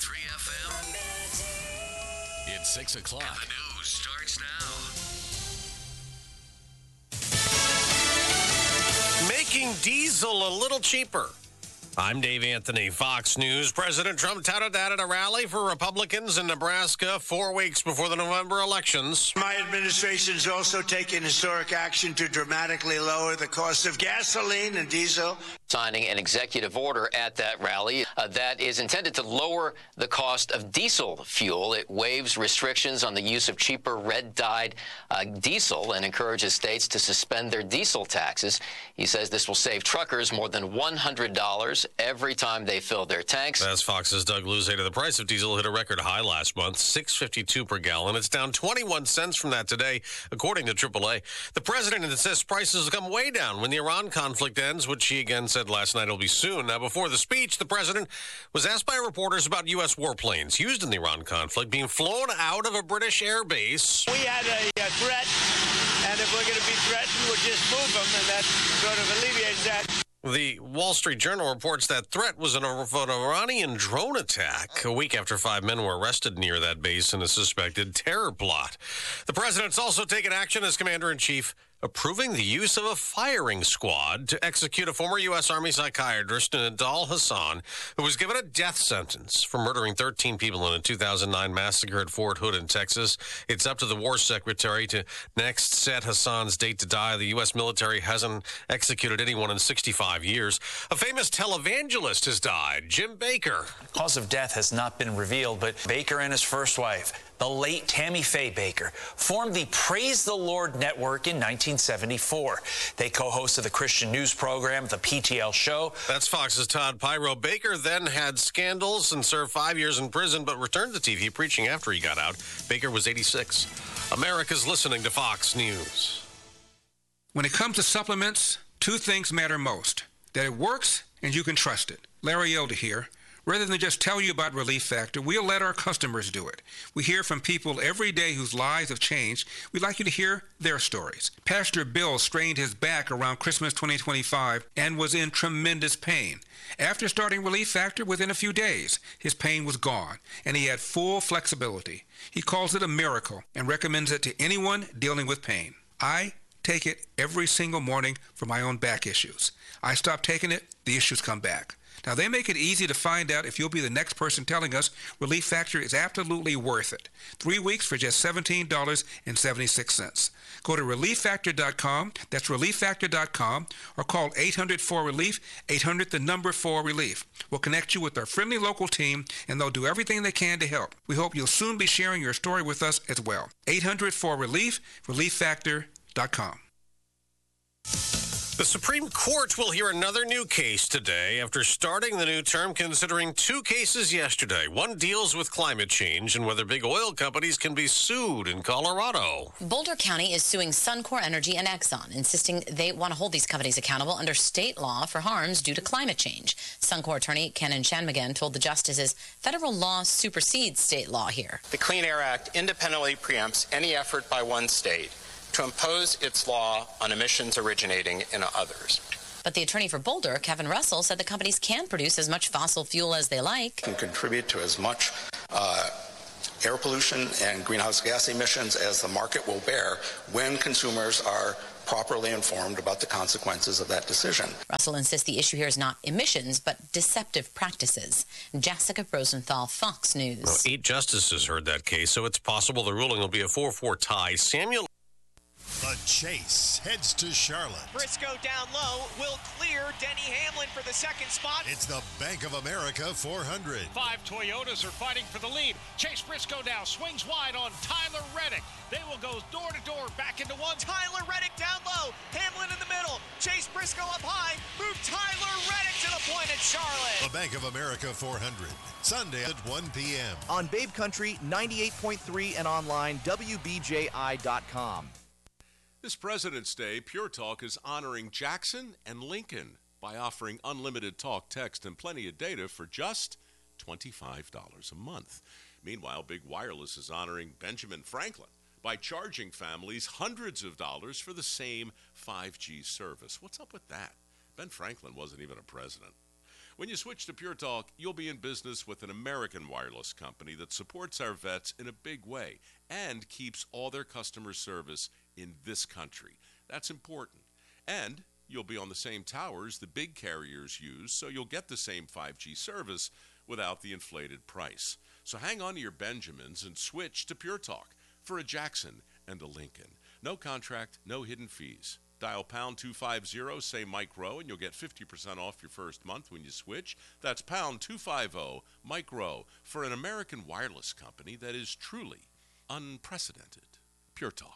FM. It's 6 o'clock. And the news starts now. Making diesel a little cheaper. I'm Dave Anthony, Fox News. President Trump touted that at a rally for Republicans in Nebraska 4 weeks before the November elections. My administration has also taken historic action to dramatically lower the cost of gasoline and diesel. Signing an executive order at that rally that is intended to lower the cost of diesel fuel. It waives restrictions on the use of cheaper red-dyed diesel and encourages states to suspend their diesel taxes. He says this will save truckers more than $100 every time they fill their tanks. As Fox's Doug Luzader, the price of diesel hit a record high last month, $6.52 per gallon. It's down 21 cents from that today, according to AAA. The president insists prices will come way down when the Iran conflict ends, which he again said last night will be soon. Now, before the speech, the president was asked by reporters about U.S. warplanes used in the Iran conflict being flown out of a British air base. We had a threat, and if we're going to be threatened, we'll just move them, and that sort of alleviates that. The Wall Street Journal reports that threat was an Iranian drone attack a week after 5 men were arrested near that base in a suspected terror plot. The president's also taken action as commander-in-chief, approving the use of a firing squad to execute a former U.S. Army psychiatrist, Nidal Hasan, who was given a death sentence for murdering 13 people in a 2009 massacre at Fort Hood in Texas. It's up to the War Secretary to next set Hasan's date to die. The U.S. military hasn't executed anyone in 65 years. A famous televangelist has died, Jim Bakker. Cause of death has not been revealed, but Bakker and his first wife, the late Tammy Faye Bakker, formed the Praise the Lord Network in 1974. They co-hosted the Christian news program, The PTL Show. That's Fox's Todd Pyro. Bakker then had scandals and served 5 years in prison, but returned to TV preaching after he got out. Bakker was 86. America's listening to Fox News. When it comes to supplements, two things matter most: that it works and you can trust it. Larry Elder here. Rather than just tell you about Relief Factor, we'll let our customers do it. We hear from people every day whose lives have changed. We'd like you to hear their stories. Pastor Bill strained his back around Christmas 2025 and was in tremendous pain. After starting Relief Factor, within a few days, his pain was gone, and he had full flexibility. He calls it a miracle and recommends it to anyone dealing with pain. I take it every single morning for my own back issues. I stop taking it, the issues come back. Now, they make it easy to find out if you'll be the next person telling us Relief Factor is absolutely worth it. 3 weeks for just $17.76. Go to ReliefFactor.com, that's ReliefFactor.com, or call 800-4RELIEF, 800-4RELIEF. We'll connect you with our friendly local team, and they'll do everything they can to help. We hope you'll soon be sharing your story with us as well. 800-4RELIEF, ReliefFactor.com. The Supreme Court will hear another new case today after starting the new term, considering 2 cases yesterday. One deals with climate change and whether big oil companies can be sued in Colorado. Boulder County is suing Suncor Energy and Exxon, insisting they want to hold these companies accountable under state law for harms due to climate change. Suncor attorney Kenan Shanmugam told the justices federal law supersedes state law here. The Clean Air Act independently preempts any effort by one state to impose its law on emissions originating in others. But the attorney for Boulder, Kevin Russell, said the companies can produce as much fossil fuel as they like. Can contribute to as much air pollution and greenhouse gas emissions as the market will bear when consumers are properly informed about the consequences of that decision. Russell insists the issue here is not emissions, but deceptive practices. Jessica Rosenthal, Fox News. Well, 8 justices heard that case, so it's possible the ruling will be a 4-4 tie. Samuel. The chase heads to Charlotte. Briscoe down low will clear Denny Hamlin for the second spot. It's the Bank of America 400. 5 Toyotas are fighting for the lead. Chase Briscoe now swings wide on Tyler Reddick. They will go door to door back into one. Tyler Reddick down low. Hamlin in the middle. Chase Briscoe up high. Move Tyler Reddick to the point at Charlotte. The Bank of America 400. Sunday at 1 p.m. On Babe Country 98.3 and online WBJI.com. This President's Day, Pure Talk is honoring Jackson and Lincoln by offering unlimited talk, text, and plenty of data for just $25 a month. Meanwhile, Big Wireless is honoring Benjamin Franklin by charging families hundreds of dollars for the same 5G service. What's up with that? Ben Franklin wasn't even a president. When you switch to Pure Talk, you'll be in business with an American wireless company that supports our vets in a big way and keeps all their customer service in this country. That's important. And you'll be on the same towers the big carriers use, so you'll get the same 5G service without the inflated price. So hang on to your Benjamins and switch to Pure Talk for a Jackson and a Lincoln. No contract, no hidden fees. Dial pound 250, say Mike Rowe, and you'll get 50% off your first month when you switch. That's pound 250, Mike Rowe, for an American wireless company that is truly unprecedented. Pure Talk.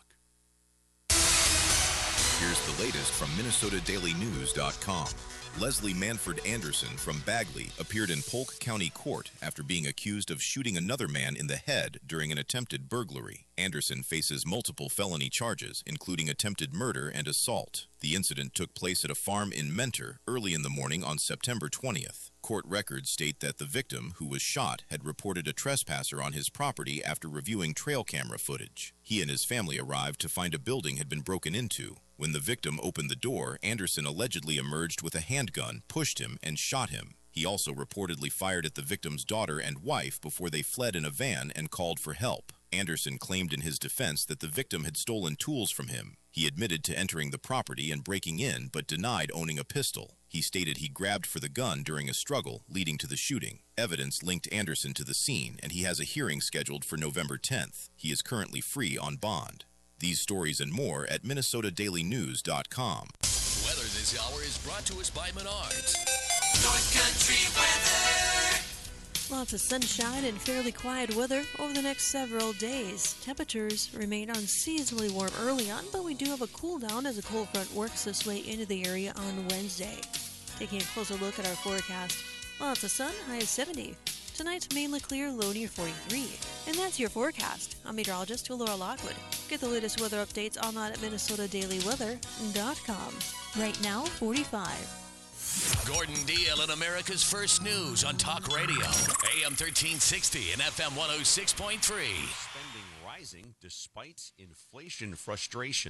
Here's the latest from MinnesotaDailyNews.com. Leslie Manford Anderson from Bagley appeared in Polk County Court after being accused of shooting another man in the head during an attempted burglary. Anderson faces multiple felony charges, including attempted murder and assault. The incident took place at a farm in Mentor early in the morning on September 20th. Court records state that the victim, who was shot, had reported a trespasser on his property after reviewing trail camera footage. He and his family arrived to find a building had been broken into. When the victim opened the door, Anderson allegedly emerged with a handgun, pushed him, and shot him. He also reportedly fired at the victim's daughter and wife before they fled in a van and called for help. Anderson claimed in his defense that the victim had stolen tools from him. He admitted to entering the property and breaking in, but denied owning a pistol. He stated he grabbed for the gun during a struggle, leading to the shooting. Evidence linked Anderson to the scene, and he has a hearing scheduled for November 10th. He is currently free on bond. These stories and more at MinnesotaDailyNews.com. Weather this hour is brought to us by Menards. North Country weather. Lots of sunshine and fairly quiet weather over the next several days. Temperatures remain unseasonably warm early on, but we do have a cool down as a cold front works its way into the area on Wednesday. Taking a closer look at our forecast, lots of sun, high of 70. Tonight's mainly clear, low near 43. And that's your forecast. I'm meteorologist Laura Lockwood. Get the latest weather updates online at MinnesotaDailyWeather.com. Right now, 45. Gordon Deal in America's First News on Talk Radio, AM 1360 and FM 106.3. Spending rising despite inflation frustration.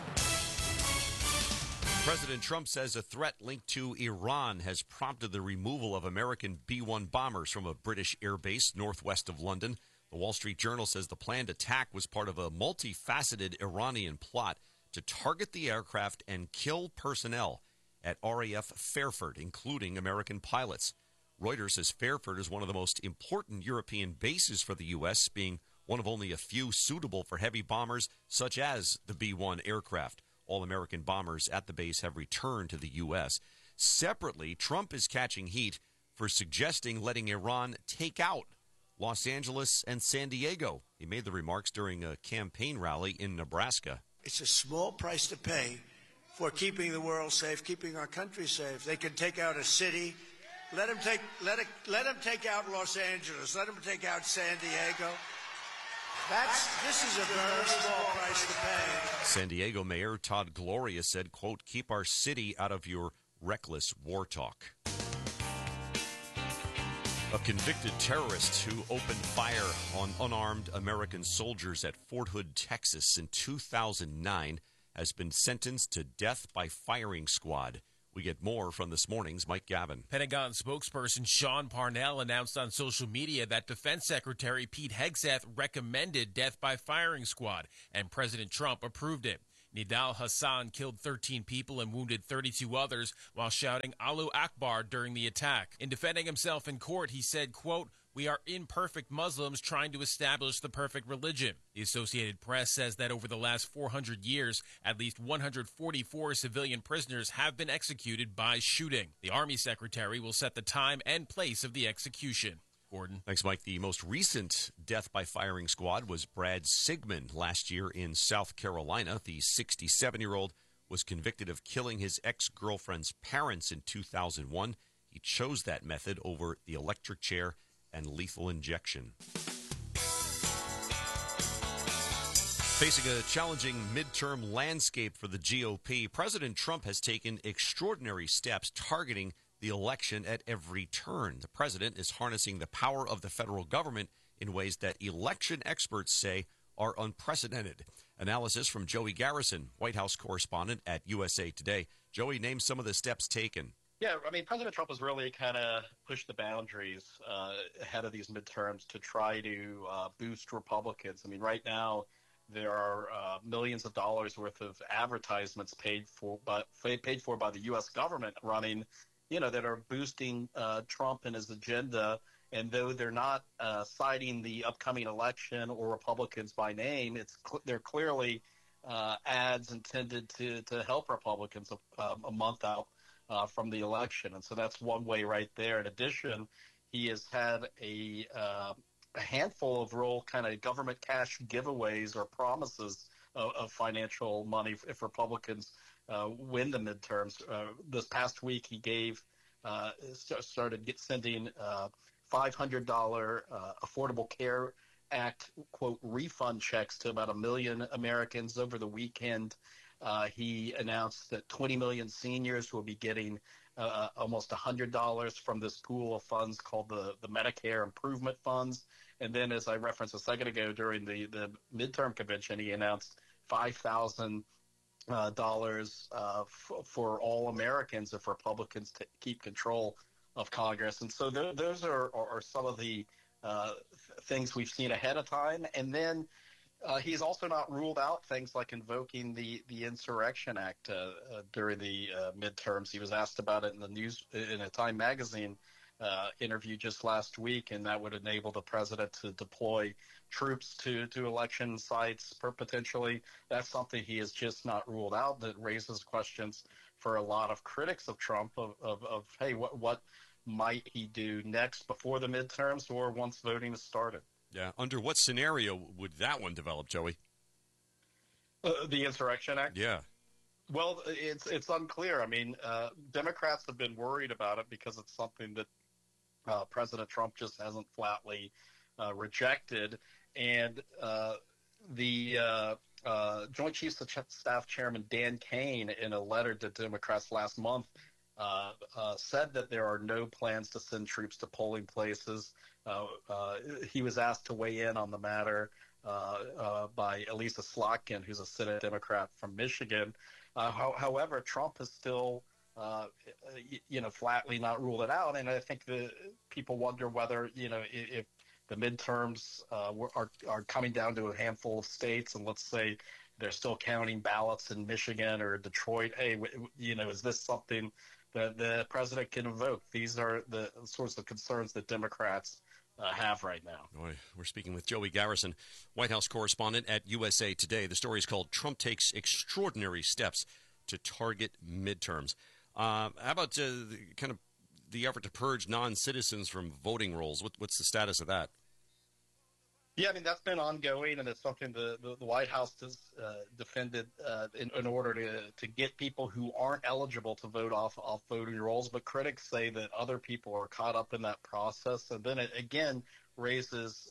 President Trump says a threat linked to Iran has prompted the removal of American B-1 bombers from a British airbase northwest of London. The Wall Street Journal says the planned attack was part of a multifaceted Iranian plot to target the aircraft and kill personnel at RAF Fairford, including American pilots. Reuters says Fairford is one of the most important European bases for the U.S., being one of only a few suitable for heavy bombers such as the B-1 aircraft. All American bombers at the base have returned to the U.S. Separately, Trump is catching heat for suggesting letting Iran take out Los Angeles and San Diego. He made the remarks during a campaign rally in Nebraska. It's a small price to pay for keeping the world safe, keeping our country safe. They can take out a city. Let them take out Los Angeles. Let them take out San Diego. This is a very small price to pay. San Diego Mayor Todd Gloria said, quote, "Keep our city out of your reckless war talk." A convicted terrorist who opened fire on unarmed American soldiers at Fort Hood, Texas in 2009 has been sentenced to death by firing squad. We get more from this morning's Mike Gavin. Pentagon spokesperson Sean Parnell announced on social media that Defense Secretary Pete Hegseth recommended death by firing squad, and President Trump approved it. Nidal Hassan killed 13 people and wounded 32 others while shouting Allahu Akbar during the attack. In defending himself in court, he said, quote, "We are imperfect Muslims trying to establish the perfect religion." The Associated Press says that over the last 400 years, at least 144 civilian prisoners have been executed by shooting. The Army Secretary will set the time and place of the execution. Gordon. Thanks, Mike. The most recent death by firing squad was Brad Sigmund last year in South Carolina. The 67-year-old was convicted of killing his ex-girlfriend's parents in 2001. He chose that method over the electric chair and lethal injection. Facing a challenging midterm landscape for the GOP, President Trump has taken extraordinary steps targeting the election at every turn. The president is harnessing the power of the federal government in ways that election experts say are unprecedented. Analysis from Joey Garrison, White House correspondent at USA Today. Joey, name some of the steps taken. Yeah, I mean, President Trump has really kind of pushed the boundaries ahead of these midterms to try to boost Republicans. I mean, right now there are millions of dollars worth of advertisements paid for by the U.S. government running, that are boosting Trump and his agenda. And though they're not citing the upcoming election or Republicans by name, they're clearly ads intended to help Republicans a month out from the election. And so that's one way right there. In addition, he has had a handful of real kind of government cash giveaways or promises of financial money if Republicans win the midterms. This past week, he started sending $500 Affordable Care Act, quote, refund checks to about 1 million Americans. Over the weekend, he announced that 20 million seniors will be getting almost $100 from this pool of funds called the Medicare Improvement Funds. And then, as I referenced a second ago, during the midterm convention, he announced $5,000 for all Americans if Republicans keep control of Congress. And so those are some of the things we've seen ahead of time. And then he's also not ruled out things like invoking the Insurrection Act during the midterms. He was asked about it in the news in a Time magazine interview just last week, and that would enable the president to deploy troops to election sites potentially. That's something he has just not ruled out. That raises questions for a lot of critics of Trump of hey, what might he do next before the midterms or once voting has started? Yeah. Under what scenario would that one develop, Joey? The Insurrection Act? Yeah. Well, it's unclear. I mean, Democrats have been worried about it because it's something that President Trump just hasn't flatly rejected. And the Joint Chiefs of Staff Chairman Dan Kane, in a letter to Democrats last month, said that there are no plans to send troops to polling places. He was asked to weigh in on the matter by Elisa Slotkin, who's a Senate Democrat from Michigan. However, Trump has still, flatly not ruled it out. And I think people wonder whether, if the midterms are coming down to a handful of states, and let's say they're still counting ballots in Michigan or Detroit, hey, is this something that the president can invoke? These are the sorts of concerns that Democrats have right now. Boy, we're speaking with Joey Garrison, White House correspondent at USA Today. The story is called "Trump Takes Extraordinary Steps to Target Midterms." How about kind of the effort to purge non-citizens from voting rolls? What's the status of that? Yeah, I mean, that's been ongoing, and it's something the White House has defended in order to get people who aren't eligible to vote off voting rolls. But critics say that other people are caught up in that process. And then it, again, raises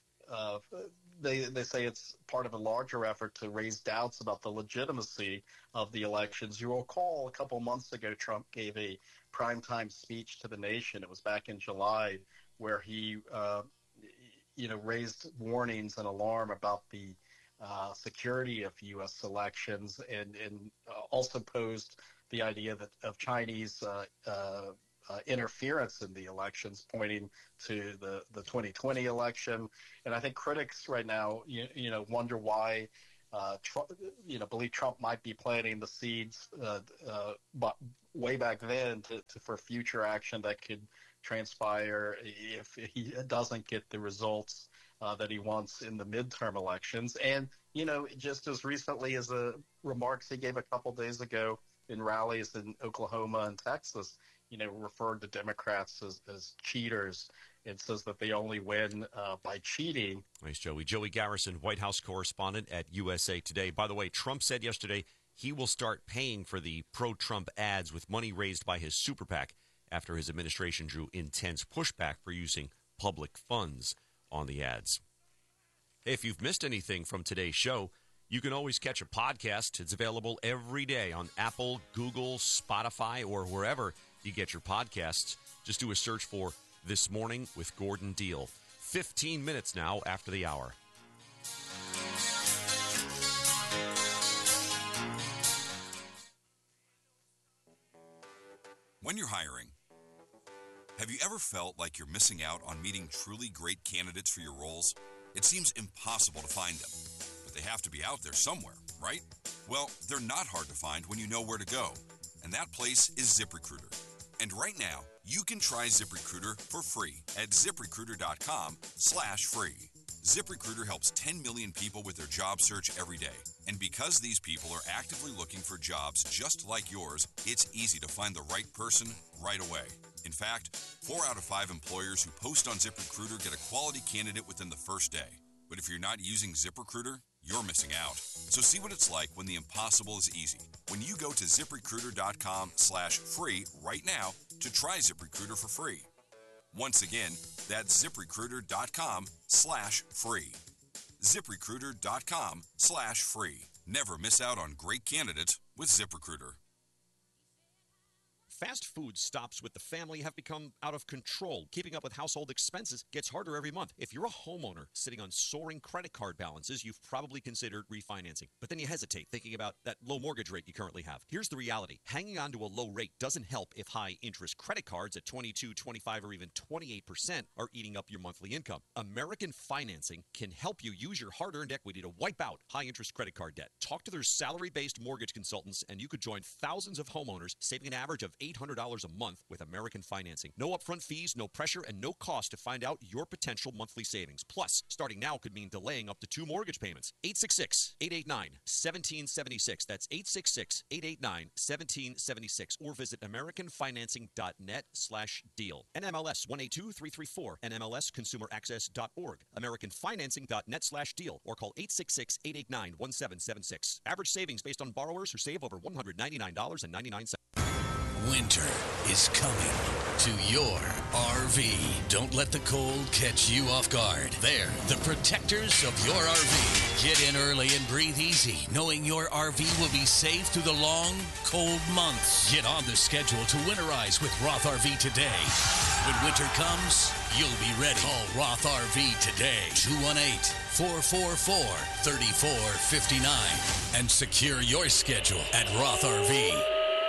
they say it's part of a larger effort to raise doubts about the legitimacy of the elections. You will recall a couple months ago, Trump gave a primetime speech to the nation. It was back in July, where he raised warnings and alarm about the security of U.S. elections, and also posed the idea of Chinese interference in the elections, pointing to the 2020 election. And I think critics right now, wonder why Trump, believe Trump might be planting the seeds but way back then for future action that could transpire if he doesn't get the results that he wants in the midterm elections. And, just as recently as the remarks he gave a couple days ago in rallies in Oklahoma and Texas, referred to Democrats as cheaters and says that they only win by cheating. Nice, Joey. Joey Garrison, White House correspondent at USA Today. By the way, Trump said yesterday he will start paying for the pro-Trump ads with money raised by his super PAC after his administration drew intense pushback for using public funds on the ads. If you've missed anything from today's show, you can always catch a podcast. It's available every day on Apple, Google, Spotify, or wherever you get your podcasts. Just do a search for This Morning with Gordon Deal. 15 minutes now after the hour. When you're hiring, have you ever felt like you're missing out on meeting truly great candidates for your roles? It seems impossible to find them, but they have to be out there somewhere, right? Well, they're not hard to find when you know where to go, and that place is ZipRecruiter. And right now, you can try ZipRecruiter for free at ZipRecruiter.com/free. ZipRecruiter helps 10 million people with their job search every day. And because these people are actively looking for jobs just like yours, it's easy to find the right person right away. In fact, 4 out of 5 employers who post on ZipRecruiter get a quality candidate within the first day. But if you're not using ZipRecruiter, you're missing out. So see what it's like when the impossible is easy. When you go to ZipRecruiter.com/free right now to try ZipRecruiter for free. Once again, that's ZipRecruiter.com/free. ZipRecruiter.com/free. Never miss out on great candidates with ZipRecruiter. Fast food stops with the family have become out of control. Keeping up with household expenses gets harder every month. If you're a homeowner sitting on soaring credit card balances, you've probably considered refinancing. But then you hesitate, thinking about that low mortgage rate you currently have. Here's the reality. Hanging on to a low rate doesn't help if high-interest credit cards at 22, 25, or even 28% are eating up your monthly income. American Financing can help you use your hard-earned equity to wipe out high-interest credit card debt. Talk to their salary-based mortgage consultants, and you could join thousands of homeowners, saving an average of $800 a month with American Financing. No upfront fees, no pressure, and no cost to find out your potential monthly savings. Plus, starting now could mean delaying up to 2 mortgage payments. 866-889-1776. That's 866-889-1776. Or visit AmericanFinancing.net/deal. NMLS 182334. NMLSConsumerAccess.org. AmericanFinancing.net/deal. Or call 866-889-1776. Average savings based on borrowers who save over $199.99. Winter is coming to your RV. Don't let the cold catch you off guard. They're the protectors of your RV. Get in early and breathe easy, knowing your RV will be safe through the long, cold months. Get on the schedule to winterize with Roth RV today. When winter comes, you'll be ready. Call Roth RV today. 218-444-3459. And secure your schedule at Roth RV.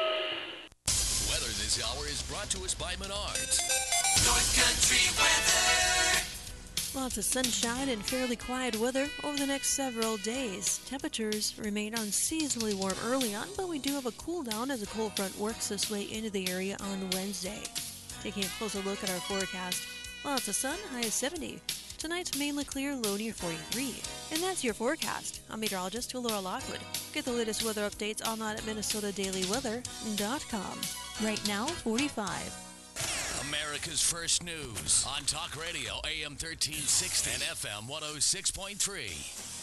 This hour is brought to us by Menards. North Country weather. Lots of sunshine and fairly quiet weather over the next several days. Temperatures remain unseasonably warm early on, but we do have a cool down as a cold front works this way into the area on Wednesday. Taking a closer look at our forecast, lots of sun, high of 70. Tonight's mainly clear, low near 43. And that's your forecast. I'm meteorologist Laura Lockwood. Get the latest weather updates online at MinnesotaDailyWeather.com. Right now, 45. America's first news on Talk Radio, AM 1360 and FM 106.3.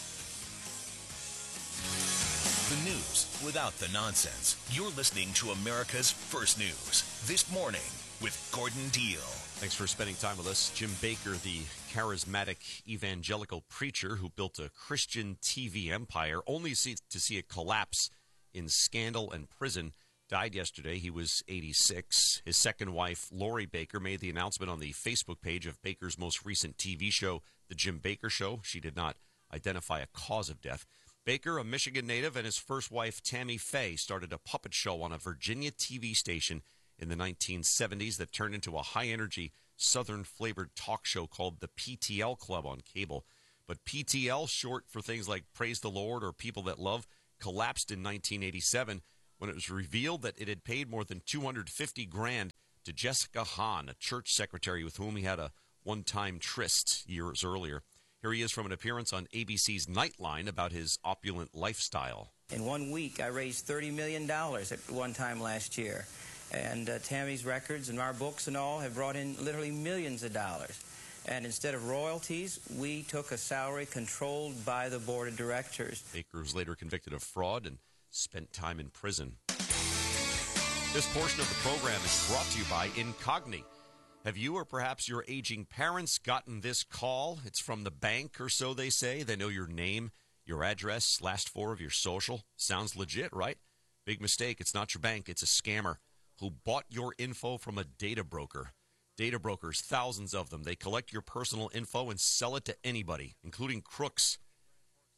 The news without the nonsense. You're listening to America's First News this morning with Gordon Deal. Thanks for spending time with us. Jim Baker, the charismatic evangelical preacher who built a Christian TV empire, only to see it collapse in scandal and prison, died yesterday. He was 86. His second wife, Lori Baker, made the announcement on the Facebook page of Baker's most recent TV show, The Jim Baker Show. She did not identify a cause of death. Baker, a Michigan native, and his first wife, Tammy Faye, started a puppet show on a Virginia TV station in the 1970s that turned into a high-energy, Southern-flavored talk show called the PTL Club on cable. But PTL, short for things like Praise the Lord or People That Love, collapsed in 1987 when it was revealed that it had paid more than $250,000 to Jessica Hahn, a church secretary with whom he had a one-time tryst years earlier. Here he is from an appearance on ABC's Nightline about his opulent lifestyle. In 1 week, I raised $30 million at one time last year. And Tammy's records and our books and all have brought in literally millions of dollars. And instead of royalties, we took a salary controlled by the board of directors. Baker was later convicted of fraud and spent time in prison. This portion of the program is brought to you by Incogni. Have you or perhaps your aging parents gotten this call? It's from the bank or so they say. They know your name, your address, last 4 of your social. Sounds legit, right? Big mistake. It's not your bank. It's a scammer who bought your info from a data broker. Data brokers, thousands of them. They collect your personal info and sell it to anybody, including crooks.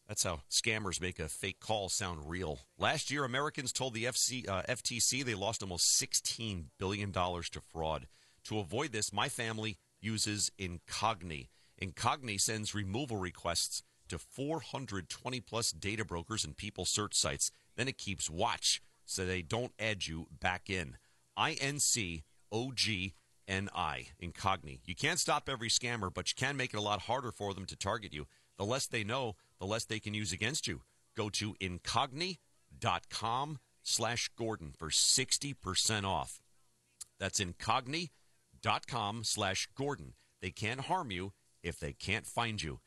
That's how scammers make a fake call sound real. Last year, Americans told the FTC they lost almost $16 billion to fraud. To avoid this, my family uses Incogni. Incogni sends removal requests to 420-plus data brokers and people search sites. Then it keeps watch so they don't add you back in. INCOGNI, Incogni. You can't stop every scammer, but you can make it a lot harder for them to target you. The less they know, the less they can use against you. Go to incogni.com/Gordon for 60% off. That's incogni.com/Gordon. They can't harm you if they can't find you.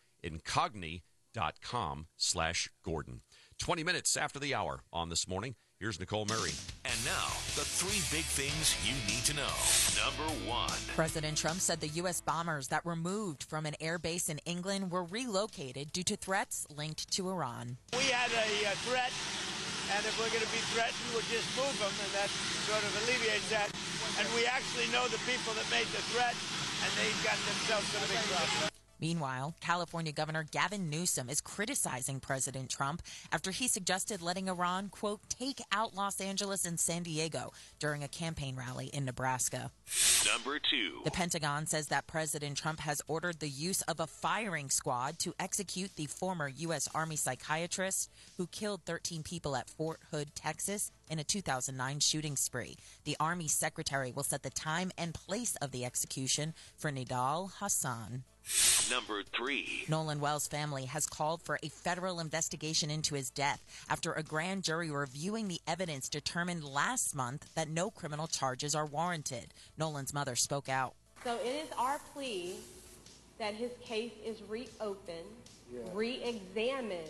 Incogni.com/Gordon. 20 minutes after the hour on This Morning. Here's Nicole Murray. And now, the 3 big things you need to know. Number 1. President Trump said the U.S. bombers that were moved from an air base in England were relocated due to threats linked to Iran. We had a threat, and if we're going to be threatened, we'll just move them, and that sort of alleviates that. And we actually know the people that made the threat, and they got themselves in a big problem. Meanwhile, California Governor Gavin Newsom is criticizing President Trump after he suggested letting Iran, quote, take out Los Angeles and San Diego during a campaign rally in Nebraska. Number 2. The Pentagon says that President Trump has ordered the use of a firing squad to execute the former U.S. Army psychiatrist who killed 13 people at Fort Hood, Texas, in a 2009 shooting spree. The Army secretary will set the time and place of the execution for Nidal Hasan. Number 3. Nolan Wells' family has called for a federal investigation into his death after a grand jury reviewing the evidence determined last month that no criminal charges are warranted. Nolan's mother spoke out. So it is our plea that his case is reopened, re-examined,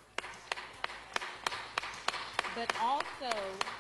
but also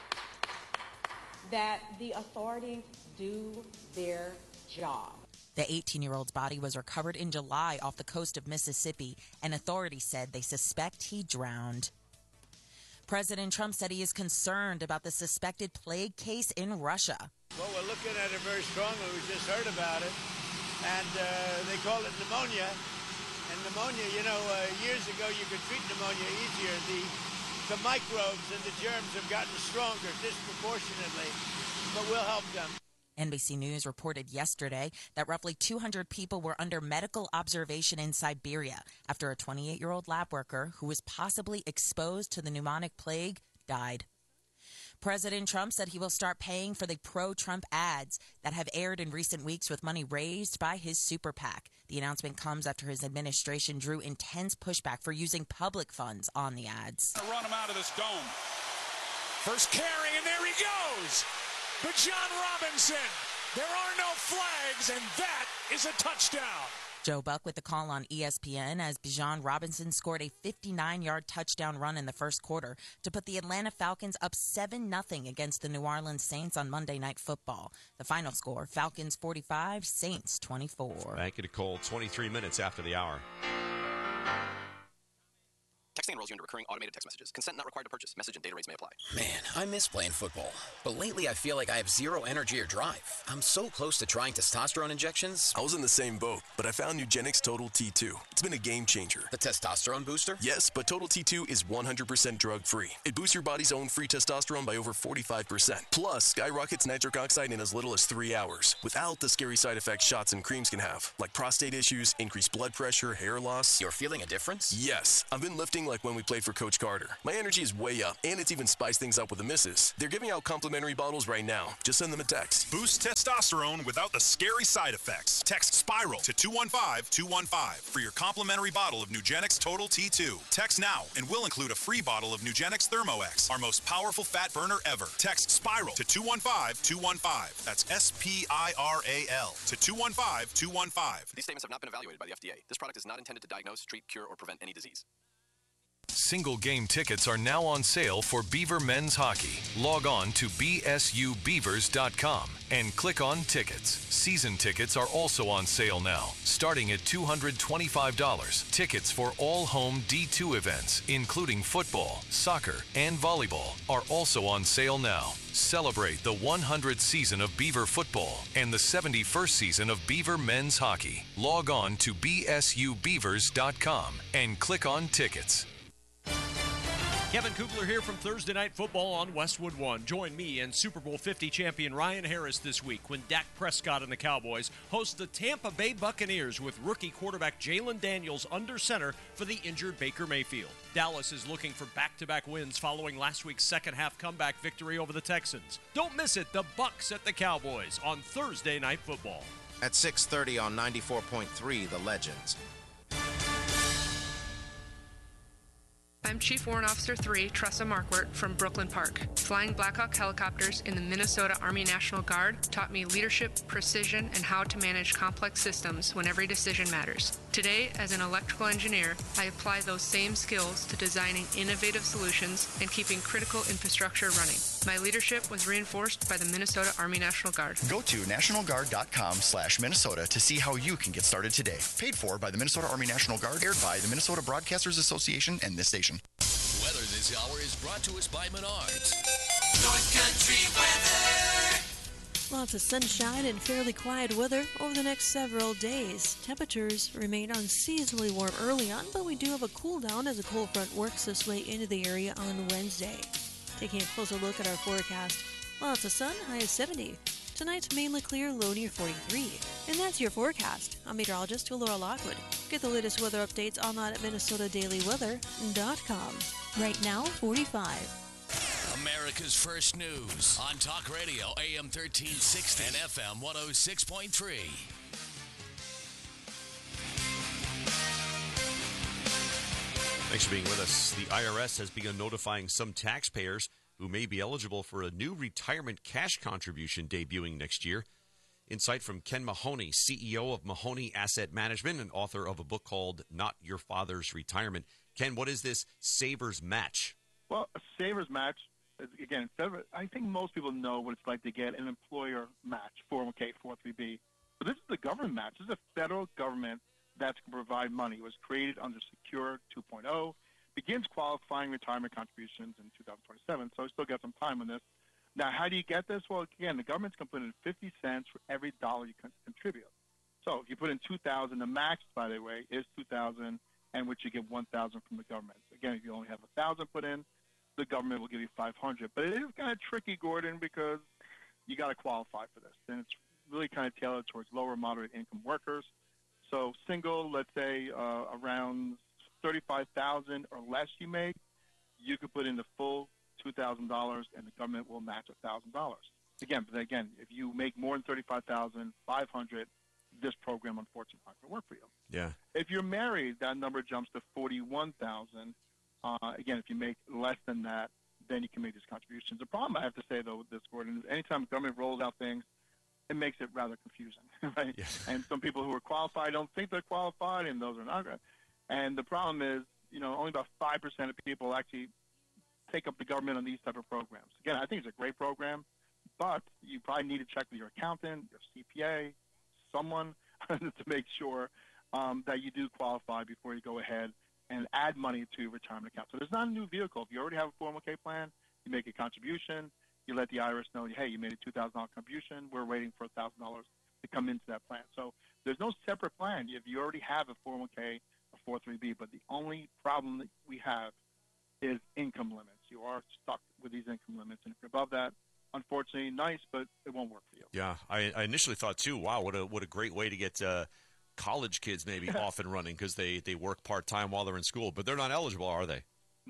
that the authorities do their job. The 18-year-old's body was recovered in July off the coast of Mississippi, and authorities said they suspect he drowned. President Trump said he is concerned about the suspected plague case in Russia. Well, we're looking at it very strongly. We just heard about it, and they call it pneumonia. And pneumonia, years ago you could treat pneumonia easier. The microbes and the germs have gotten stronger disproportionately, but we'll help them. NBC News reported yesterday that roughly 200 people were under medical observation in Siberia after a 28-year-old lab worker who was possibly exposed to the pneumonic plague died. President Trump said he will start paying for the pro-Trump ads that have aired in recent weeks with money raised by his super PAC. The announcement comes after his administration drew intense pushback for using public funds on the ads. Run him out of this dome. First carry, and there he goes. But John Robinson, there are no flags, and that is a touchdown. Joe Buck with the call on ESPN as Bijan Robinson scored a 59-yard touchdown run in the first quarter to put the Atlanta Falcons up 7-0 against the New Orleans Saints on Monday Night Football. The final score, Falcons 45, Saints 24. Thank you, Nicole. 23 minutes after the hour. Texting enrolls you into recurring automated text messages. Consent not required to purchase. Message and data rates may apply. Man, I miss playing football. But lately I feel like I have zero energy or drive. I'm so close to trying testosterone injections. I was in the same boat, but I found Nugenix Total T2. It's been a game changer. The testosterone booster? Yes, but Total T2 is 100% drug-free. It boosts your body's own free testosterone by over 45%. Plus, skyrockets nitric oxide in as little as 3 hours, without the scary side effects shots and creams can have, like prostate issues, increased blood pressure, hair loss. You're feeling a difference? Yes. I've been lifting like when we played for Coach Carter. My energy is way up, and it's even spiced things up with the misses. They're giving out complimentary bottles right now. Just send them a text. Boost testosterone without the scary side effects. Text SPIRAL to 215-215 for your complimentary bottle of Nugenix Total T2. Text now, and we'll include a free bottle of Nugenix ThermoX, our most powerful fat burner ever. Text SPIRAL to 215-215. That's SPIRAL to 215-215. These statements have not been evaluated by the FDA. This product is not intended to diagnose, treat, cure, or prevent any disease. Single game tickets are now on sale for Beaver Men's Hockey. Log on to bsubeavers.com and click on Tickets. Season tickets are also on sale now, starting at $225. Tickets for all home D2 events, including football, soccer, and volleyball, are also on sale now. Celebrate the 100th season of Beaver football and the 71st season of Beaver Men's Hockey. Log on to bsubeavers.com and click on Tickets. Kevin Kugler here from Thursday Night Football on Westwood One. Join me and Super Bowl 50 champion Ryan Harris this week when Dak Prescott and the Cowboys host the Tampa Bay Buccaneers with rookie quarterback Jalen Daniels under center for the injured Baker Mayfield. Dallas is looking for back-to-back wins following last week's second-half comeback victory over the Texans. Don't miss it, the Bucs at the Cowboys on Thursday Night Football. At 6:30 on 94.3 The Legends. I'm Chief Warrant Officer 3, Tressa Markwart from Brooklyn Park. Flying Black Hawk helicopters in the Minnesota Army National Guard taught me leadership, precision, and how to manage complex systems when every decision matters. Today, as an electrical engineer, I apply those same skills to designing innovative solutions and keeping critical infrastructure running. My leadership was reinforced by the Minnesota Army National Guard. Go to nationalguard.com/Minnesota to see how you can get started today. Paid for by the Minnesota Army National Guard, aired by the Minnesota Broadcasters Association and this station. Weather this hour is brought to us by Menards. North Country weather. Lots of sunshine and fairly quiet weather over the next several days. Temperatures remain unseasonably warm early on, but we do have a cool down as a cold front works its way into the area on Wednesday. Taking a closer look at our forecast, lots of sun, high of 70. Tonight's mainly clear, low near 43. And that's your forecast. I'm meteorologist Laura Lockwood. Get the latest weather updates online at MinnesotaDailyWeather.com. Right now, 45. America's First News on Talk Radio, AM 1360 and FM 106.3. Thanks for being with us. The IRS has begun notifying some taxpayers who may be eligible for a new retirement cash contribution debuting next year. Insight from Ken Mahoney, CEO of Mahoney Asset Management and author of a book called Not Your Father's Retirement. Ken, what is this Savers Match? Well, a Savers Match, again, I think most people know what it's like to get an employer match, 401k, 403b. But this is the government match. This is a federal government that's going to provide money. It was created under Secure 2.0, begins qualifying retirement contributions in 2027, so we still got some time on this. Now, how do you get this? Well, again, the government's going to put in 50 cents for every dollar you contribute. So if you put in $2,000, the max, by the way, is $2,000, and which you get $1,000 from the government. Again, if you only have $1,000 put in, the government will give you $500. But it is kind of tricky, Gordon, because you got to qualify for this, and it's really kind of tailored towards lower, moderate income workers. So single, let's say around $35,000 or less you make, you could put in the full $2,000, and the government will match $1,000. Again, if you make more than $35,500, this program unfortunately not going to work for you. Yeah. If you're married, that number jumps to $41,000. Again, if you make less than that, then you can make these contributions. The problem I have to say though with this, Gordon, is anytime the government rolls out things, it makes it rather confusing, right? Yes. And some people who are qualified don't think they're qualified, and those are not. And the problem is, only about 5% of people actually take up the government on these type of programs. Again, I think it's a great program, but you probably need to check with your accountant, your CPA, someone to make sure that you do qualify before you go ahead and add money to your retirement account. So there's not a new vehicle. If you already have a 401k plan, you make a contribution, you let the IRS know, hey, you made a $2,000 contribution, we're waiting for $1,000 to come into that plan. So there's no separate plan if you already have a 401k or 403b, but the only problem that we have is income limits. You are stuck with these income limits, and if you're above that, unfortunately, nice, but it won't work for you. Yeah, I initially thought, too, wow, what a great way to get college kids maybe off and running because they work part-time while they're in school, but they're not eligible, are they?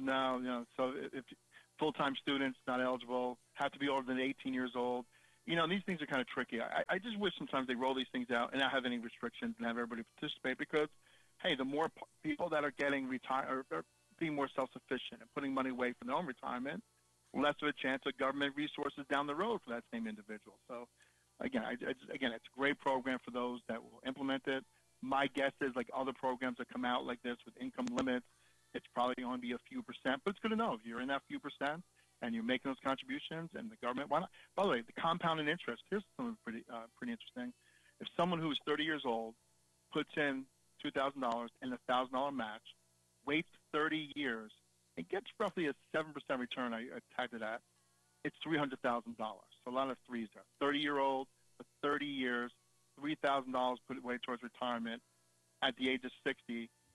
No. So if full-time students, not eligible, have to be older than 18 years old. These things are kind of tricky. I just wish sometimes they roll these things out and not have any restrictions and have everybody participate because, hey, the more people that are getting retired or being more self-sufficient and putting money away for their own retirement, less of a chance of government resources down the road for that same individual. So, again, it's a great program for those that will implement it. My guess is, like other programs that come out like this with income limits, it's probably going to be a few percent, but it's good to know if you're in that few percent and you're making those contributions and the government, why not? By the way, the compounded interest, here's something pretty interesting. If someone who is 30 years old puts in $2,000 and a $1,000 match, waits 30 years, and gets roughly a 7% return, I tagged it at, it's $300,000. So a lot of threes there. 30-year-old for 30 years, $3,000 put away towards retirement. At the age of 60,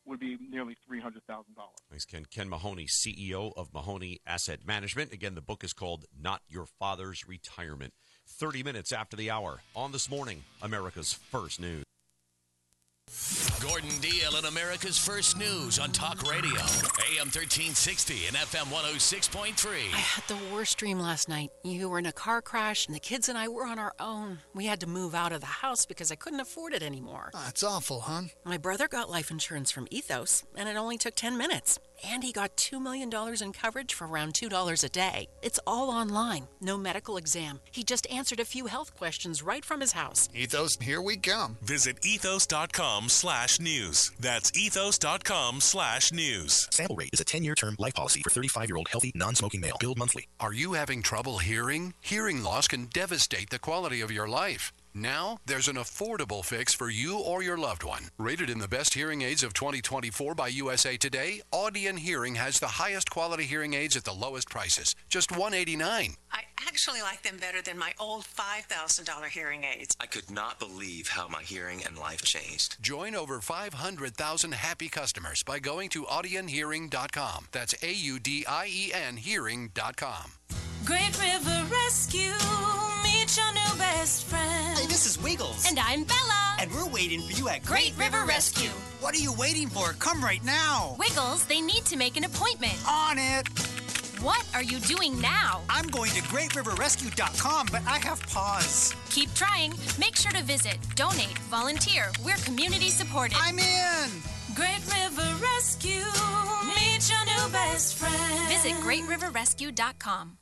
would be nearly $300,000. Thanks, Ken. Ken Mahoney, CEO of Mahoney Asset Management. Again, the book is called Not Your Father's Retirement. 30 minutes after the hour on This Morning, America's First News. Gordon Deal in America's First News on Talk Radio. AM 1360 and FM 106.3. I had the worst dream last night. You were in a car crash, and the kids and I were on our own. We had to move out of the house because I couldn't afford it anymore. That's awful, hon. My brother got life insurance from Ethos, and it only took 10 minutes. And he got $2 million in coverage for around $2 a day. It's all online. No medical exam. He just answered a few health questions right from his house. Ethos, here we come. Visit ethos.com/news. That's ethos.com/news. Sample Rate is a 10-year term life policy for 35-year-old healthy, non-smoking male. Billed monthly. Are you having trouble hearing? Hearing loss can devastate the quality of your life. Now, there's an affordable fix for you or your loved one. Rated in the best hearing aids of 2024 by USA Today, Audion Hearing has the highest quality hearing aids at the lowest prices. Just $189. I actually like them better than my old $5,000 hearing aids. I could not believe how my hearing and life changed. Join over 500,000 happy customers by going to audionhearing.com. That's AUDIEN hearing.com. Great River Rescue, meet your new best friend. Hey, this is Wiggles. And I'm Bella. And we're waiting for you at Great River Rescue. What are you waiting for? Come right now. Wiggles, they need to make an appointment. On it. What are you doing now? I'm going to GreatRiverRescue.com, but I have pause. Keep trying. Make sure to visit, donate, volunteer. We're community supported. I'm in. Great River Rescue, meet your new best friend. Visit GreatRiverRescue.com.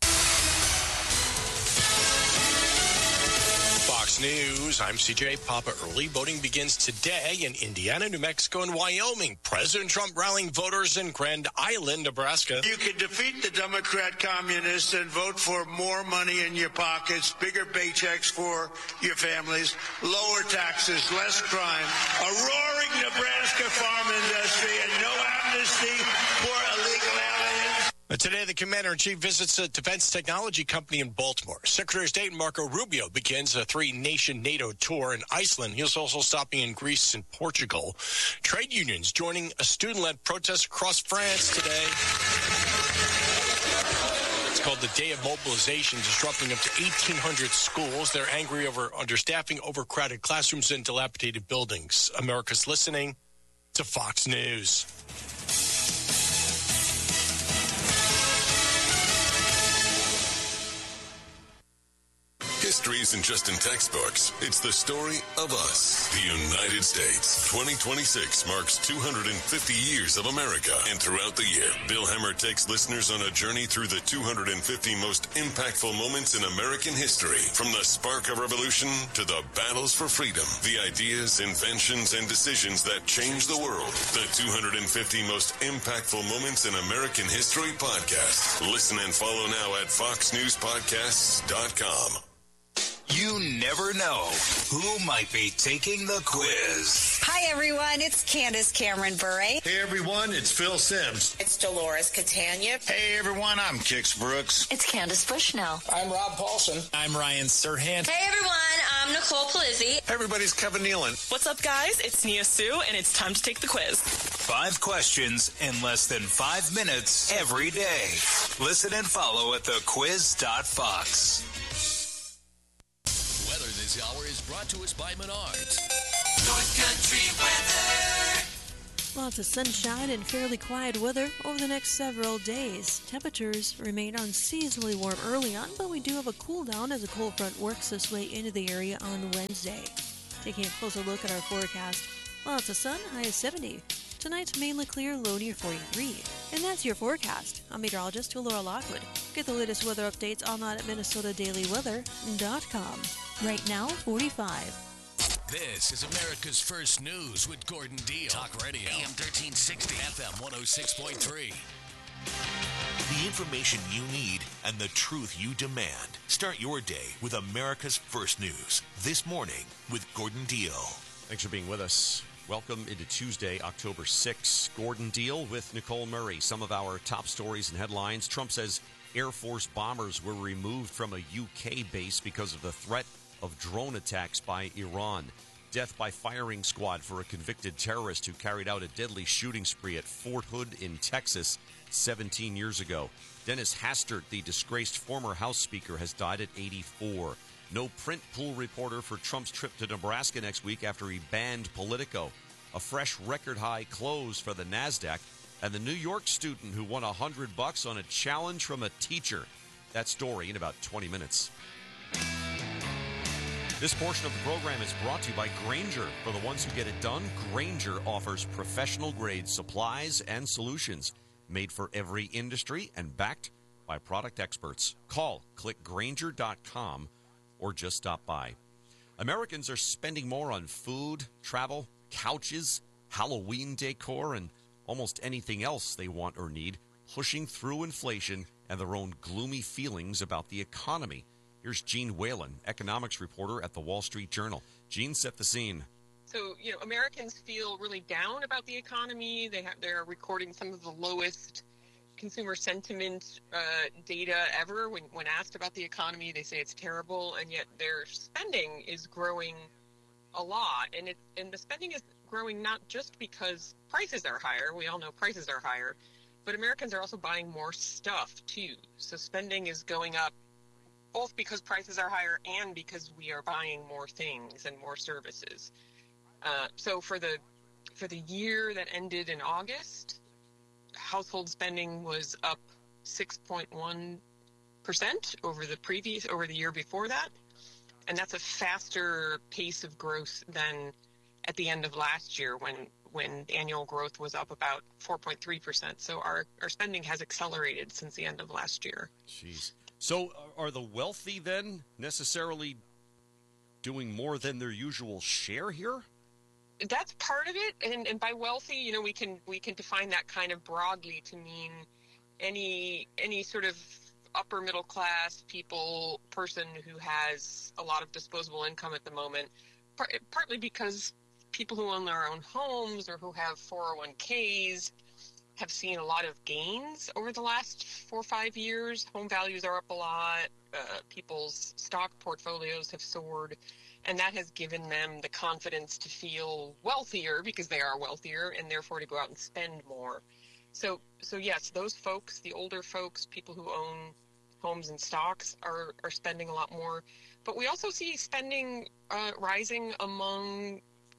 Fox News, I'm CJ Papa Early. Voting begins today in Indiana, New Mexico, and Wyoming. President Trump rallying voters in Grand Island, Nebraska. You can defeat the Democrat communists and vote for more money in your pockets, bigger paychecks for your families, lower taxes, less crime, a roaring Nebraska farm industry, and no amnesty for illegal aliens. Today, the Commander-in-Chief visits a defense technology company in Baltimore. Secretary of State Marco Rubio begins a 3-nation NATO tour in Iceland. He's also stopping in Greece and Portugal. Trade unions joining a student-led protest across France today. It's called the Day of Mobilization, disrupting up to 1,800 schools. They're angry over understaffing, overcrowded classrooms, and dilapidated buildings. America's listening to Fox News. History isn't just in textbooks. It's the story of us, the United States. 2026 marks 250 years of America. And throughout the year, Bill Hemmer takes listeners on a journey through the 250 most impactful moments in American history. From the spark of revolution to the battles for freedom, the ideas, inventions, and decisions that changed the world. The 250 most impactful moments in American history podcast. Listen and follow now at foxnewspodcasts.com. You never know who might be taking the quiz. Hi, everyone. It's Candace Cameron Bure. Hey, everyone. It's Phil Sims. It's Dolores Catania. Hey, everyone. I'm Kix Brooks. It's Candace Bushnell. I'm Rob Paulson. I'm Ryan Serhant. Hey, everyone. I'm Nicole Palizzi. Everybody's Kevin Nealon. What's up, guys? It's Nia Sue, and it's time to take the quiz. 5 questions in less than 5 minutes every day. Listen and follow at thequiz.fox. This hour is brought to us by Menards. North Country weather. Lots of sunshine and fairly quiet weather over the next several days. Temperatures remain unseasonably warm early on, but we do have a cool down as a cold front works its way into the area on Wednesday. Taking a closer look at our forecast, lots of sun, high of 70. Tonight's mainly clear, low near 43. And that's your forecast. I'm meteorologist Laura Lockwood. Get the latest weather updates online at MinnesotaDailyWeather.com. Right now, 45. This is America's First News with Gordon Deal. Talk Radio. AM 1360. FM 106.3. The information you need and the truth you demand. Start your day with America's First News. This morning with Gordon Deal. Thanks for being with us. Welcome into Tuesday, October 6th. Gordon Deal with Nicole Murray. Some of our top stories and headlines. Trump says Air Force bombers were removed from a UK base because of the threat of drone attacks by Iran. Death by firing squad for a convicted terrorist who carried out a deadly shooting spree at Fort Hood in Texas 17 years ago. Dennis Hastert, the disgraced former House Speaker, has died at 84. No print pool reporter for Trump's trip to Nebraska next week after he banned Politico. A fresh record-high close for the NASDAQ. And the New York student who won $100 on a challenge from a teacher. That story in about 20 minutes. This portion of the program is brought to you by Grainger. For the ones who get it done, Grainger offers professional-grade supplies and solutions made for every industry and backed by product experts. Call, click Grainger.com, or just stop by. Americans are spending more on food, travel, couches, Halloween decor, and almost anything else they want or need, pushing through inflation and their own gloomy feelings about the economy. Here's Gene Whalen, economics reporter at the Wall Street Journal. Gene, set the scene. So, Americans feel really down about the economy. They're recording some of the lowest consumer sentiment data ever. When asked about the economy, they say it's terrible, and yet their spending is growing a lot. And the spending is growing not just because prices are higher. We all know prices are higher, but Americans are also buying more stuff too. So spending is going up both because prices are higher and because we are buying more things and more services. So for the year that ended in August, household spending was up 6.1% over the year before that, and that's a faster pace of growth than at the end of last year when annual growth was up about 4.3%. So our spending has accelerated since the end of last year. Jeez. So are the wealthy then necessarily doing more than their usual share here? That's part of it, and by wealthy, we can define that kind of broadly to mean any sort of upper middle class person who has a lot of disposable income at the moment, partly because people who own their own homes or who have 401ks have seen a lot of gains over the last 4 or 5 years. Home values are up a lot. People's stock portfolios have soared, and that has given them the confidence to feel wealthier because they are wealthier, and therefore to go out and spend more. So yes, those folks, the older folks, people who own homes and stocks are spending a lot more. But we also see spending rising among,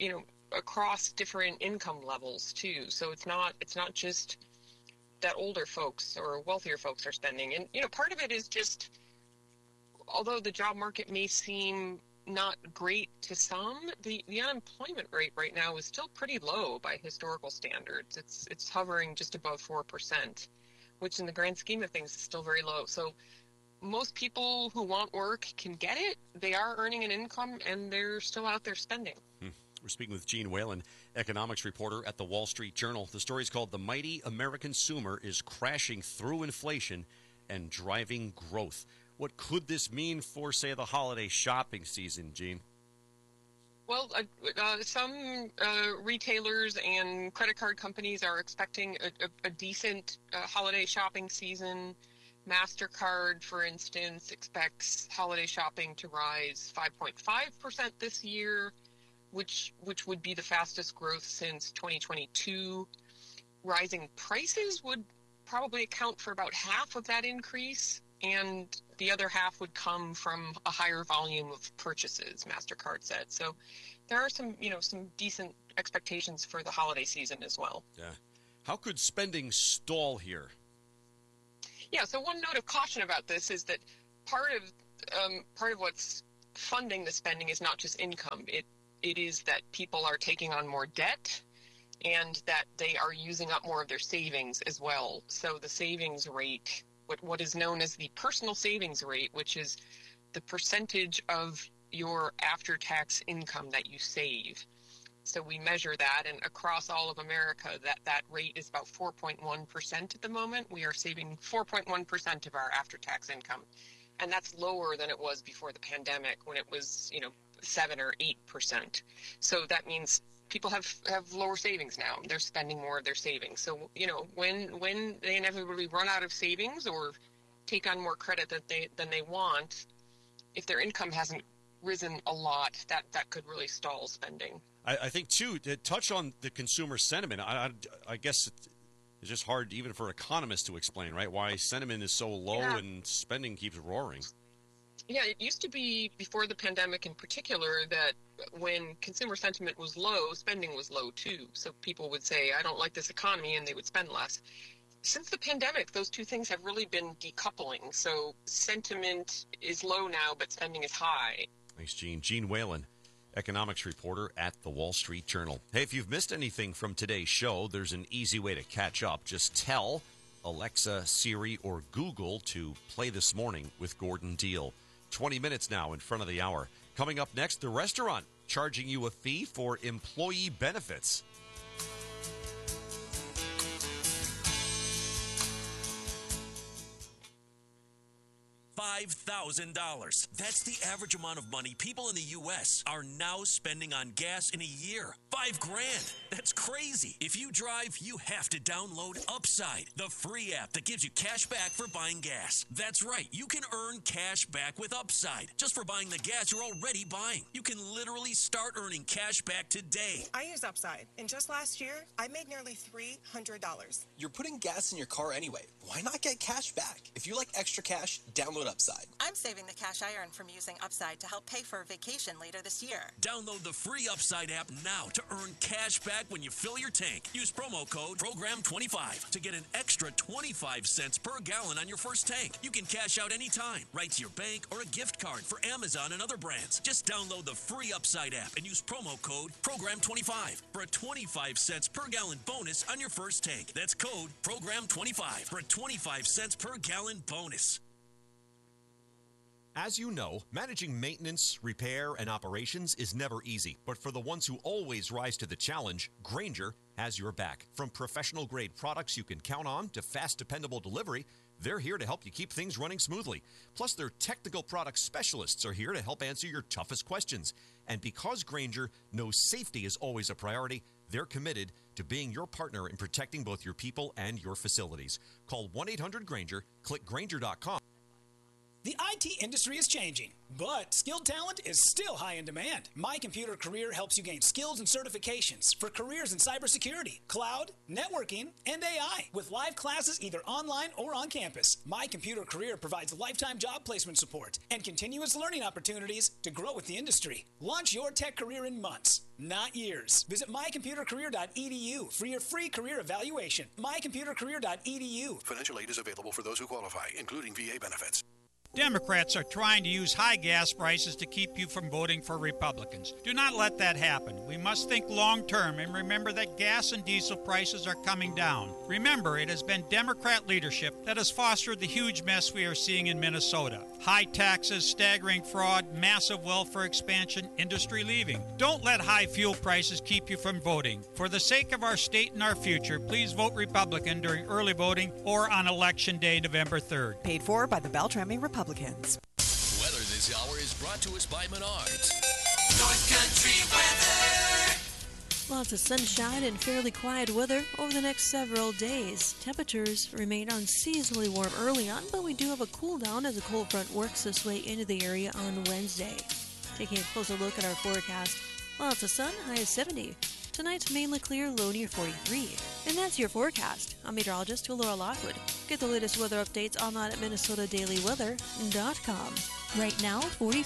across different income levels too. So it's not just that older folks or wealthier folks are spending. And, part of it is just, although the job market may seem not great to some, the unemployment rate right now is still pretty low by historical standards. It's hovering just above 4%, which in the grand scheme of things is still very low. So most people who want work can get it. They are earning an income, and they're still out there spending. We're speaking with Gene Whalen, economics reporter at the Wall Street Journal. The story is called "The Mighty American Consumer is Crashing Through Inflation and Driving Growth." What could this mean for, say, the holiday shopping season, Gene? Well, some retailers and credit card companies are expecting a decent holiday shopping season. MasterCard, for instance, expects holiday shopping to rise 5.5% this year, which would be the fastest growth since 2022. Rising prices would probably account for about half of that increase, and the other half would come from a higher volume of purchases, MasterCard said. So there are some decent expectations for the holiday season as well. Yeah. How could spending stall here? Yeah, so one note of caution about this is that part of what's funding the spending is not just income. It is that people are taking on more debt and that they are using up more of their savings as well. So the savings rate, what is known as the personal savings rate, which is the percentage of your after-tax income that you save. So we measure that, and across all of America, that rate is about 4.1% at the moment. We are saving 4.1% of our after-tax income, and that's lower than it was before the pandemic when it was, 7 or 8%. So that means people have lower savings now. They're spending more of their savings. So, when they inevitably run out of savings or take on more credit than they want, if their income hasn't risen a lot, that could really stall spending. I think, too, to touch on the consumer sentiment, I guess it's just hard even for economists to explain, right, why sentiment is so low and spending keeps roaring. Yeah, it used to be, before the pandemic in particular, that when consumer sentiment was low, spending was low too. So people would say, I don't like this economy, and they would spend less. Since the pandemic, those two things have really been decoupling. So sentiment is low now, but spending is high. Thanks, Gene. Gene Whalen, economics reporter at the Wall Street Journal. Hey, if you've missed anything from today's show, there's an easy way to catch up. Just tell Alexa, Siri, or Google to play This Morning with Gordon Deal. 20 minutes now in front of the hour. Coming up next, the restaurant charging you a fee for employee benefits. $5,000. That's the average amount of money people in the U.S. are now spending on gas in a year. $5,000. That's crazy. If you drive, you have to download Upside, the free app that gives you cash back for buying gas. That's right. You can earn cash back with Upside just for buying the gas you're already buying. You can literally start earning cash back today. I use Upside, and just last year, I made nearly $300. You're putting gas in your car anyway. Why not get cash back? If you like extra cash, download Upside. I'm saving the cash I earn from using Upside to help pay for a vacation later this year. Download the free Upside app now to earn cash back when you fill your tank. Use promo code PROGRAM25 to get an extra 25 cents per gallon on your first tank. You can cash out anytime, right to your bank or a gift card for Amazon and other brands. Just download the free Upside app and use promo code PROGRAM25 for a 25 cents per gallon bonus on your first tank. That's code PROGRAM25 for a 25 cents per gallon bonus. As you know, managing maintenance, repair, and operations is never easy. But for the ones who always rise to the challenge, Grainger has your back. From professional-grade products you can count on to fast, dependable delivery, they're here to help you keep things running smoothly. Plus, their technical product specialists are here to help answer your toughest questions. And because Grainger knows safety is always a priority, they're committed to being your partner in protecting both your people and your facilities. Call 1-800-GRAINGER, click Grainger.com. The IT industry is changing, but skilled talent is still high in demand. My Computer Career helps you gain skills and certifications for careers in cybersecurity, cloud, networking, and AI with live classes either online or on campus. My Computer Career provides lifetime job placement support and continuous learning opportunities to grow with the industry. Launch your tech career in months, not years. Visit mycomputercareer.edu for your free career evaluation. mycomputercareer.edu. Financial aid is available for those who qualify, including VA benefits. Democrats are trying to use high gas prices to keep you from voting for Republicans. Do not let that happen. We must think long-term and remember that gas and diesel prices are coming down. Remember, it has been Democrat leadership that has fostered the huge mess we are seeing in Minnesota. High taxes, staggering fraud, massive welfare expansion, industry leaving. Don't let high fuel prices keep you from voting. For the sake of our state and our future, please vote Republican during early voting or on Election Day, November 3rd. Paid for by the Beltrami Republicans. Weather this hour is brought to us by Menards. North Country weather. Lots of sunshine and fairly quiet weather over the next several days. Temperatures remain unseasonably warm early on, but we do have a cool down as a cold front works this way into the area on Wednesday. Taking a closer look at our forecast, lots of sun, high of 70. Tonight's mainly clear, low near 43. And that's your forecast. I'm meteorologist Laura Lockwood. Get the latest weather updates online at MinnesotaDailyWeather.com. Right now,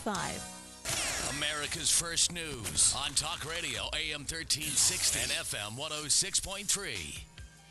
45. America's First News on Talk Radio, AM 1360 and FM 106.3.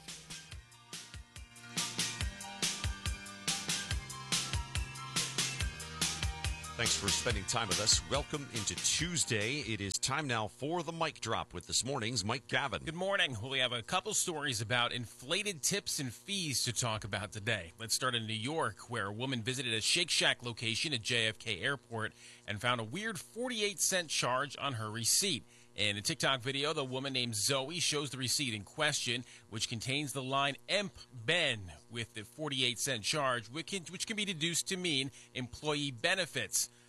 Thanks for spending time with us. Welcome into Tuesday. It is time now for the mic drop with this morning's Mike Gavin. Good morning. We have a couple stories about inflated tips and fees to talk about today. Let's start in New York, where a woman visited a Shake Shack location at JFK Airport and found a weird 48-cent charge on her receipt. In a TikTok video, the woman named Zoe shows the receipt in question, which contains the line "Emp Ben" with the 48-cent charge, which can be deduced to mean employee benefits.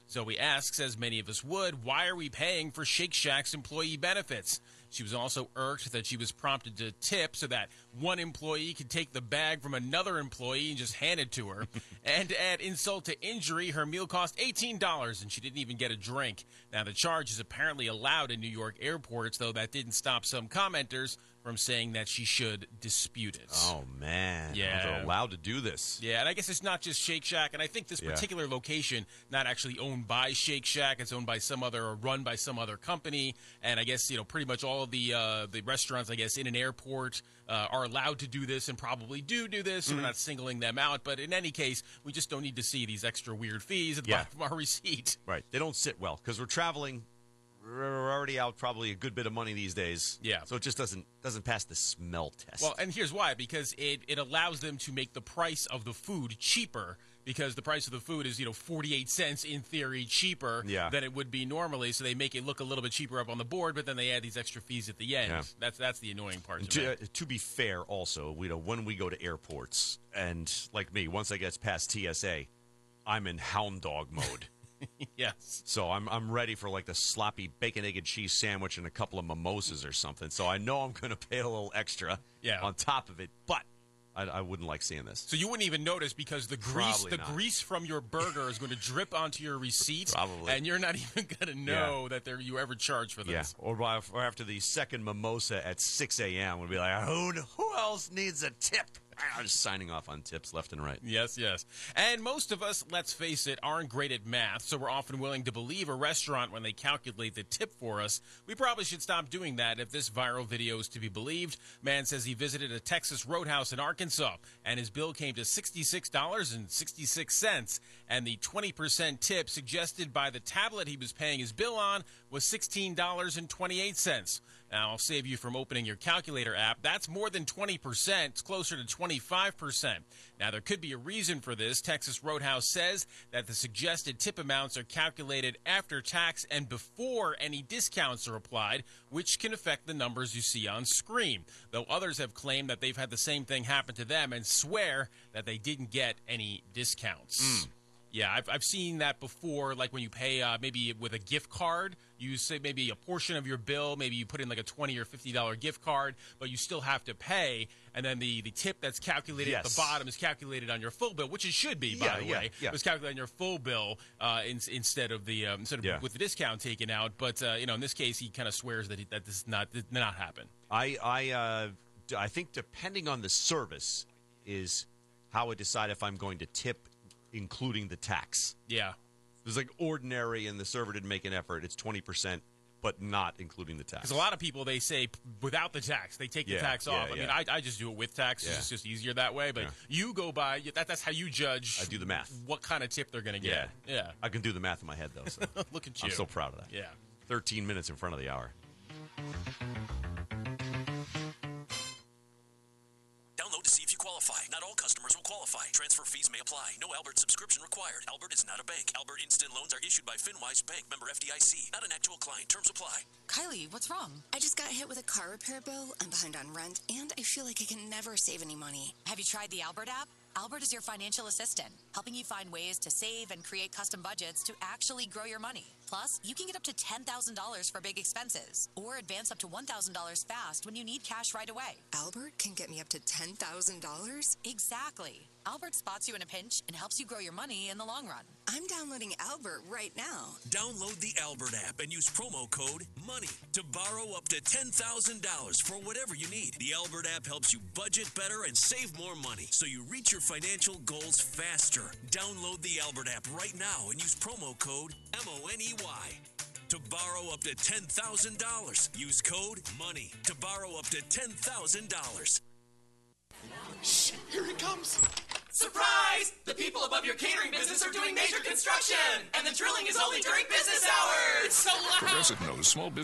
Zoe asks, as many of us would, why are we paying for Shake Shack's employee benefits? She was also irked that she was prompted to tip so that one employee could take the bag from another employee and just hand it to her. And to add insult to injury, her meal cost $18 and she didn't even get a drink. Now, the charge is apparently allowed in New York airports, though that didn't stop some commenters from saying that she should dispute it. Oh, man. Yeah. They're allowed to do this. Yeah, and I guess it's not just Shake Shack, and I think this particular location, not actually owned by Shake Shack, it's owned by some other, or run by some other company, and I guess, pretty much all of the restaurants, I guess, in an airport are allowed to do this and probably do this, so we're not singling them out, but in any case, we just don't need to see these extra weird fees at the bottom of our receipt. Right. They don't sit well, because we're traveling. We're already out probably a good bit of money these days. Yeah. So it just doesn't pass the smell test. Well, and here's why. Because it allows them to make the price of the food cheaper, because the price of the food is, 48 cents in theory cheaper than it would be normally. So they make it look a little bit cheaper up on the board, but then they add these extra fees at the end. Yeah. That's the annoying part. To be fair, also, when we go to airports, and like me, once I get past TSA, I'm in hound dog mode. Yes. So I'm ready for like the sloppy bacon, egg, and cheese sandwich and a couple of mimosas or something. So I know I'm going to pay a little extra on top of it, but I wouldn't like seeing this. So you wouldn't even notice because the grease from your burger is going to drip onto your receipt. Probably. And you're not even going to know that you ever charged for this. Yeah. Or after the second mimosa at 6 a.m. we'll be like, who else needs a tip? I'm just signing off on tips left and right. Yes. And most of us, let's face it, aren't great at math, so we're often willing to believe a restaurant when they calculate the tip for us. We probably should stop doing that if this viral video is to be believed. Man says he visited a Texas roadhouse in Arkansas, and his bill came to $66.66, and the 20% tip suggested by the tablet he was paying his bill on was $16.28. Now, I'll save you from opening your calculator app. That's more than 20%. It's closer to 25%. Now, there could be a reason for this. Texas Roadhouse says that the suggested tip amounts are calculated after tax and before any discounts are applied, which can affect the numbers you see on screen. Though others have claimed that they've had the same thing happen to them and swear that they didn't get any discounts. Yeah, I've seen that before, like when you pay maybe with a gift card, you say maybe a portion of your bill, maybe you put in like a $20 or $50 gift card, but you still have to pay, and then the tip that's calculated at the bottom is calculated on your full bill, which it should be, by the way. It was calculated on your full bill instead of with the discount taken out. But in this case, he kind of swears that this did not happen. I think depending on the service is how I decide if I'm going to tip, including the tax. Yeah. It was like ordinary and the server didn't make an effort. It's 20%, but not including the tax. Because a lot of people, they say without the tax. They take the tax off. I mean, I just do it with tax. It's just easier that way. But you go by, that's how you judge. I do the math. What kind of tip they're going to get. Yeah. I can do the math in my head, though. So. Look at you. I'm so proud of that. Yeah. 13 minutes in front of the hour. Download to see if you qualify. Not all customers will qualify. Transfer fees may apply. No Albert subscription required. Albert is not a bank. Albert Instant Loans are issued by FinWise Bank, member FDIC. Not an actual client. Terms apply. Kylie, what's wrong? I just got hit with a car repair bill. I'm behind on rent, and I feel like I can never save any money. Have you tried the Albert app? Albert is your financial assistant, helping you find ways to save and create custom budgets to actually grow your money. Plus, you can get up to $10,000 for big expenses or advance up to $1,000 fast when you need cash right away. Albert can get me up to $10,000? Exactly. Albert spots you in a pinch and helps you grow your money in the long run. I'm downloading Albert right now. Download the Albert app and use promo code MONEY to borrow up to $10,000 for whatever you need. The Albert app helps you budget better and save more money so you reach your financial goals faster. Download the Albert app right now and use promo code MONEY to borrow up to $10,000. Use code MONEY to borrow up to $10,000. Shh, here he comes. Surprise! The people above your catering business are doing major construction, and the drilling is only during business hours. It's so loud. Progressive knows small business